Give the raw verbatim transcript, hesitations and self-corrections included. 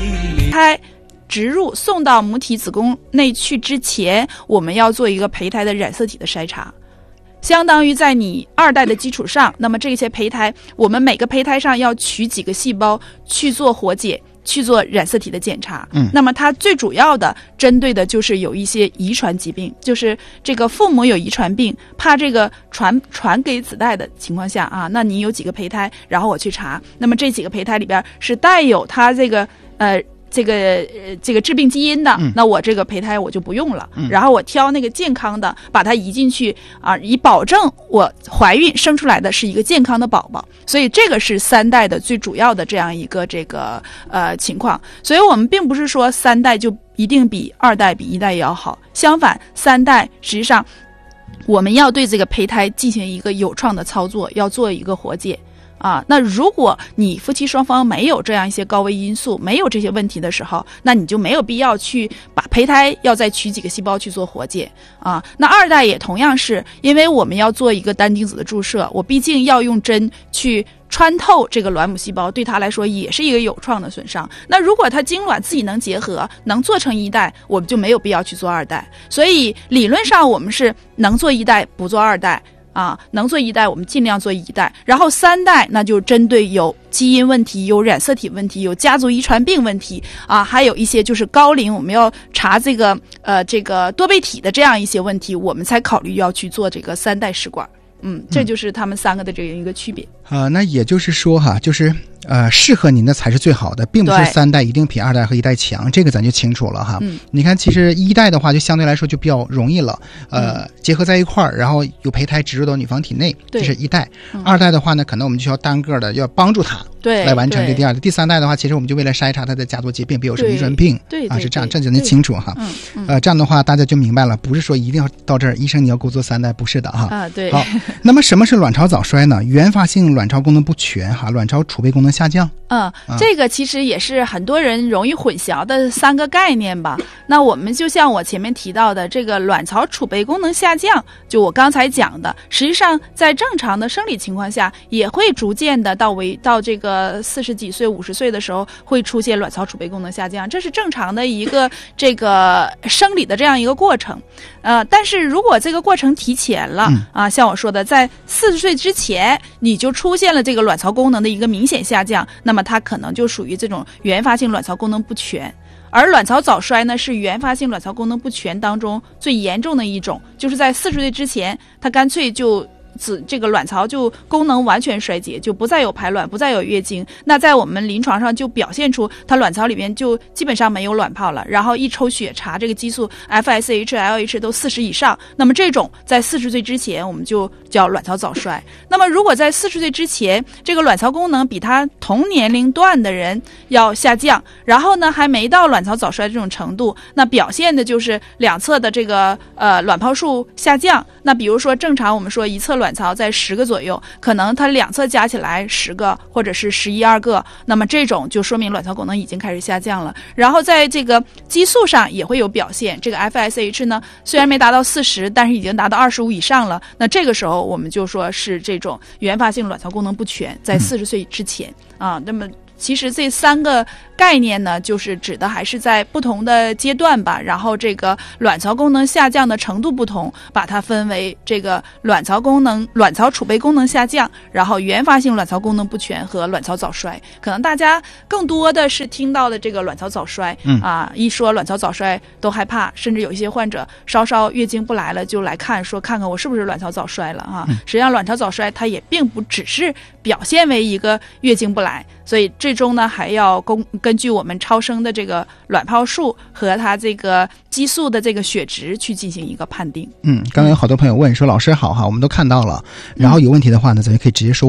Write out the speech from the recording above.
胎植入送到母体子宫内去之前，我们要做一个胚胎的染色体的筛查，相当于在你二代的基础上，那么这些胚胎我们每个胚胎上要取几个细胞去做活检，去做染色体的检查。嗯，那么它最主要的针对的就是有一些遗传疾病，就是这个父母有遗传病，怕这个传传给子代的情况下啊，那你有几个胚胎，然后我去查，那么这几个胚胎里边是带有它这个呃这个呃这个致病基因的，嗯、那我这个胚胎我就不用了，嗯、然后我挑那个健康的，把它移进去啊，以保证我怀孕生出来的是一个健康的宝宝。所以这个是三代的最主要的这样一个这个呃情况。所以我们并不是说三代就一定比二代比一代也要好，相反，三代实际上我们要对这个胚胎进行一个有创的操作，要做一个活检。啊，那如果你夫妻双方没有这样一些高危因素，没有这些问题的时候，那你就没有必要去把胚胎要再取几个细胞去做活检啊。那二代也同样是，因为我们要做一个单精子的注射，我毕竟要用针去穿透这个卵母细胞，对它来说也是一个有创的损伤。那如果它精卵自己能结合，能做成一代，我们就没有必要去做二代。所以理论上我们是能做一代不做二代。啊，能做一代我们尽量做一代，然后三代那就针对有基因问题、有染色体问题、有家族遗传病问题啊，还有一些就是高龄我们要查这个呃这个多倍体的这样一些问题，我们才考虑要去做这个三代试管。嗯，这就是他们三个的这样一个区别。 啊、呃，那也就是说哈，就是呃，适合您的才是最好的，并不是三代一定比二代和一代强，这个咱就清楚了哈。嗯，你看，其实一代的话就相对来说就比较容易了，呃，嗯、结合在一块儿，然后有胚胎植入到女方体内，这是一代。嗯、二代的话呢，可能我们就要单个的要帮助他。对，来完成这第二的。第三代的话，其实我们就为了筛查他的家族疾病，比如什么遗传病， 对啊，是这样，这就能清楚哈。 嗯嗯、 呃，这样的话大家就明白了，不是说一定要到这儿，医生你要给我做三代，不是的哈。 啊，对。 好，那么什么是卵巢早衰呢？原发性卵巢功能不全哈，卵巢储备功能下降。 嗯，啊、这个其实也是很多人容易混淆的三个概念吧。那我们就像我前面提到的，这个卵巢储备功能下降，就我刚才讲的，实际上在正常的生理情况下，也会逐渐的到为到这个四十几岁、五十岁的时候，会出现卵巢储备功能下降，这是正常的一个这个生理的这样一个过程。呃，但是如果这个过程提前了、嗯、啊，像我说的，在四十岁之前，你就出现了这个卵巢功能的一个明显下降，那么它可能就属于这种原发性卵巢功能不全。而卵巢早衰呢，是原发性卵巢功能不全当中最严重的一种，就是在四十岁之前，它干脆就子这个卵巢就功能完全衰竭，就不再有排卵，不再有月经。那在我们临床上就表现出它卵巢里面就基本上没有卵泡了，然后一抽血查这个激素 F S H、L H 都四十以上，那么这种在四十岁之前我们就叫卵巢早衰。那么如果在四十岁之前，这个卵巢功能比它同年龄段的人要下降，然后呢还没到卵巢早衰这种程度，那表现的就是两侧的这个呃卵泡数下降。那比如说正常我们说一侧卵巢在十个左右，可能它两侧加起来十个或者是十一二个，那么这种就说明卵巢功能已经开始下降了。然后在这个激素上也会有表现，这个 F S H 呢虽然没达到四十，但是已经达到二十五以上了，那这个时候我们就说是这种原发性卵巢功能不全，在四十岁之前、嗯、啊。那么其实这三个概念呢，就是指的还是在不同的阶段吧，然后这个卵巢功能下降的程度不同，把它分为这个卵巢功能、卵巢储备功能下降，然后原发性卵巢功能不全和卵巢早衰。可能大家更多的是听到的这个卵巢早衰，嗯啊，一说卵巢早衰都害怕，甚至有一些患者稍稍月经不来了就来看，说看看我是不是卵巢早衰了啊。实际上卵巢早衰它也并不只是表现为一个月经不来，所以最终呢还要根根据我们超声的这个卵泡数和它这个激素的这个血值去进行一个判定。 嗯，刚刚有好多朋友问说老师好哈，我们都看到了，然后有问题的话呢咱们可以直接说